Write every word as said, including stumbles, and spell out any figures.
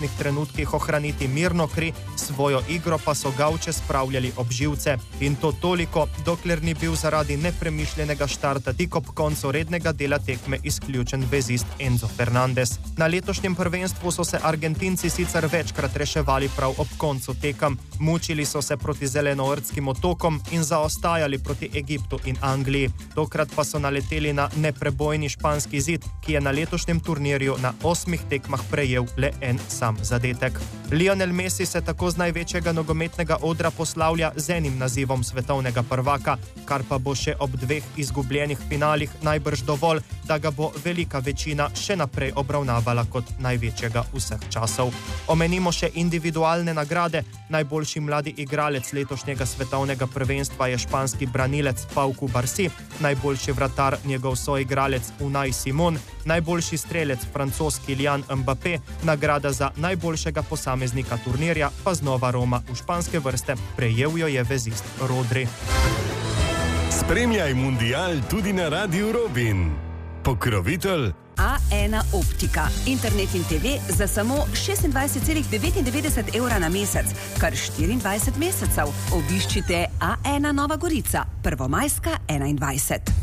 določenih trenutkih ohraniti mirno kri, svojo igro pa so gavče spravljali ob živce. In to toliko, dokler ni bil zaradi nepremišljenega štarta tik ob koncu rednega dela tekme izključen vezist Enzo Fernandez. Na letošnjem prvenstvu so se Argentinci sicer večkrat reševali prav ob koncu tekem. Mučili so se proti zelenoortskim otokom in zaostajali proti Egiptu in Angliji. Tokrat pa so naleteli na neprebojni španski zid, ki je na letošnjem turnirju na osmih tekmah prejel le en sam zadetek. Lionel Messi se tako z največjega nogometnega odra poslavlja z enim nazivom svetovnega prvaka, kar pa bo še ob dveh izgubljenih finalih najbrž dovolj, da ga bo velika večina še naprej obravnavala kot največjega vseh časov. Omenimo še individualne nagrade. Najboljši mladi igralec letošnjega svetovnega prvenstva je španski branilec Pau Cubarsí, najboljši vratar njegov soigralec Unai Simon, najboljši strelec francoz Kylian Mbappé, nagrada za najboljšega posameznika turnirja pa znova roma v španske vrste, prejel jo je vezist Rodri. Spremljaj mundial tudi na Radiu Robin. Pokrovitelj A ena optika. Internet in te ve za samo šestindvajset celih devetindevetdeset evra na mesec, kar štiriindvajset mesecev. Obiščite A ena Nova Gorica, Prvomajska enaindvajset.